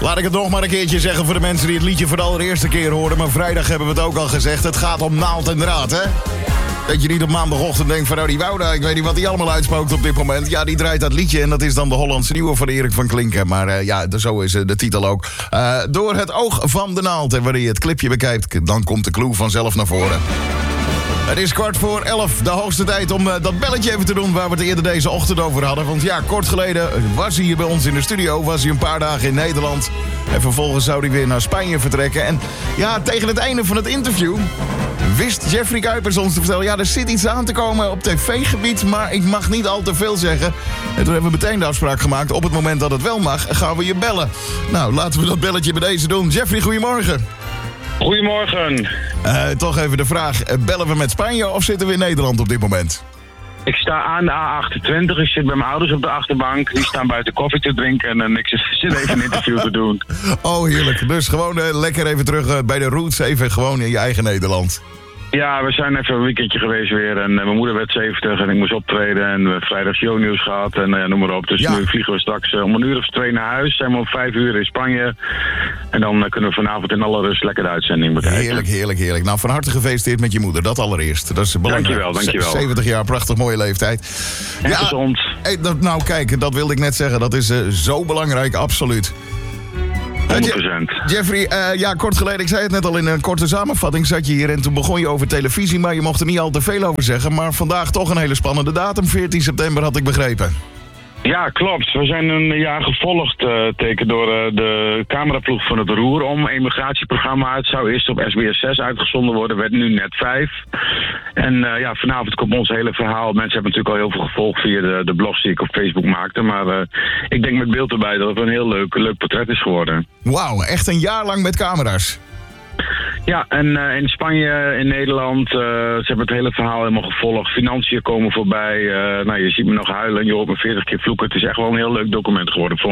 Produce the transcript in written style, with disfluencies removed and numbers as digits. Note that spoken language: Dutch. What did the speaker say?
Laat ik het nog maar een keertje zeggen voor de mensen die het liedje voor de allereerste keer hoorden. Maar vrijdag hebben we het ook al gezegd. Het gaat om naald en draad, hè? Dat je niet op maandagochtend denkt van, die Wouda, ik weet niet wat die allemaal uitspookt op dit moment. Ja, die draait dat liedje en dat is dan de Hollandse nieuwe van Erik van Klinken. Maar zo is de titel ook. Door het oog van de naald. En wanneer je het clipje bekijkt, dan komt de clue vanzelf naar voren. Het is 11:15, de hoogste tijd om dat belletje even te doen waar we het eerder deze ochtend over hadden. Want ja, kort geleden was hij hier bij ons in de studio, was hij een paar dagen in Nederland. En vervolgens zou hij weer naar Spanje vertrekken. En ja, tegen het einde van het interview wist Jeffrey Kuipers ons te vertellen, ja, er zit iets aan te komen op tv-gebied, maar ik mag niet al te veel zeggen. En toen hebben we meteen de afspraak gemaakt, op het moment dat het wel mag, gaan we je bellen. Nou, laten we dat belletje bij deze doen. Jeffrey, goedemorgen. Goedemorgen. Toch even de vraag, bellen we met Spanje of zitten we in Nederland op dit moment? Ik sta aan de A28, ik zit bij mijn ouders op de achterbank. Die staan buiten koffie te drinken en ik zit even een interview te doen. Oh, heerlijk. Dus gewoon lekker even terug bij de roots, even gewoon in je eigen Nederland. Ja, we zijn even een weekendje geweest weer en mijn moeder werd 70 en ik moest optreden en we hebben vrijdag shownieuws gehad en noem maar op. Dus nu vliegen we straks om 1:02 naar huis, zijn we om 5 uur in Spanje en dan kunnen we vanavond in alle rust lekker de uitzending bekijken. Heerlijk, heerlijk, heerlijk. Nou, van harte gefeliciteerd met je moeder, dat allereerst. Dat is belangrijk. Dankjewel. 70 jaar, prachtig mooie leeftijd. En gezond. Nou kijk, dat wilde ik net zeggen, dat is zo belangrijk, absoluut. 100%. Jeffrey, kort geleden, ik zei het net al in een korte samenvatting, zat je hier en toen begon je over televisie, maar je mocht er niet al te veel over zeggen. Maar vandaag toch een hele spannende datum, 14 september had ik begrepen. Ja, klopt. We zijn een jaar gevolgd door de cameraploeg van het Roer om een migratieprogramma. Het zou eerst op SBS 6 uitgezonden worden, werd nu net 5. En vanavond komt ons hele verhaal. Mensen hebben natuurlijk al heel veel gevolgd via de blogs die ik op Facebook maakte. Maar ik denk met beeld erbij dat het een heel leuk portret is geworden. Wauw, echt een jaar lang met camera's. Ja, en in Spanje, in Nederland, ze hebben het hele verhaal helemaal gevolgd. Financiën komen voorbij. Je ziet me nog huilen en je hoort me 40 keer vloeken. Het is echt wel een heel leuk document geworden.